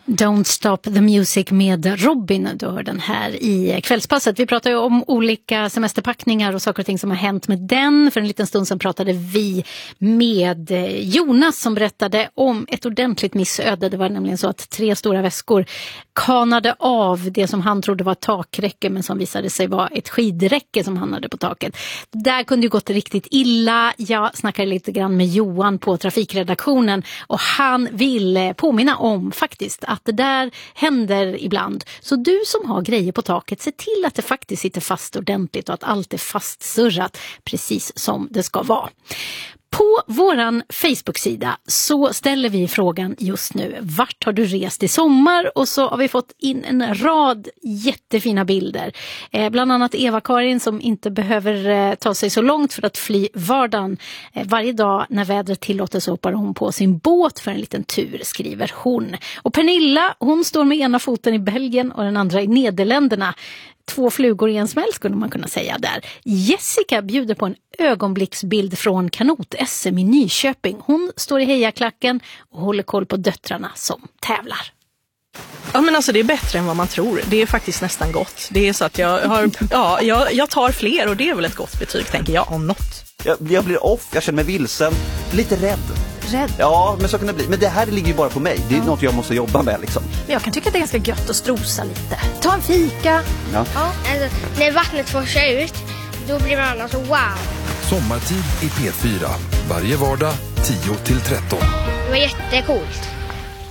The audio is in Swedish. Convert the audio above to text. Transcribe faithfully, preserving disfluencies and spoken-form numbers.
Don't Stop the Music med Robin. Du hör den här i kvällspasset. Vi pratar ju om olika semesterpackningar och saker och ting som har hänt med den. För en liten stund sedan pratade vi med Jonas som berättade om ett ordentligt missöde. Det var nämligen så att tre stora väskor kanade av det som han trodde var ett takräcke men som visade sig vara ett skidräcke som hamnade på taket. Där kunde ju gått riktigt illa. Jag snackade lite grann med Johan på trafikredaktionen och han vill påminna om faktiskt att det där händer ibland. Så du som har grejer på taket, se till att det faktiskt sitter fast ordentligt och att allt är fastsurrat precis som det ska vara. På våran Facebook-sida så ställer vi frågan just nu: vart har du rest i sommar? Och så har vi fått in en rad jättefina bilder. Eh, bland annat Eva-Karin som inte behöver eh, ta sig så långt för att fly vardagen. Eh, varje dag när vädret tillåter så hoppar hon på sin båt för en liten tur, skriver hon. Och Pernilla, hon står med ena foten i Belgien och den andra i Nederländerna. Två flugor i en smäll skulle man kunna säga där. Jessica bjuder på en ögonblicksbild från kanot-S M i Nyköping. Hon står i hejaklacken och håller koll på döttrarna som tävlar. Ja, men alltså det är bättre än vad man tror. Det är faktiskt nästan gott. Det är så att jag har, ja, jag, jag tar fler och det är väl ett gott betyg, tänker jag, om något. Jag, jag blir off, jag känner mig vilsen, lite rädd. Rädd? Ja, men så kan det bli. Men det här ligger ju bara på mig. Det är ja. något jag måste jobba med liksom. Men jag kan tycka att det är ganska gött att strosa lite. Ta en fika. Ja. Ja, alltså, när vattnet forsar ut, då blir man alltså wow. Sommartid i P fyra. Varje vardag tio till tretton. Det var jättecoolt.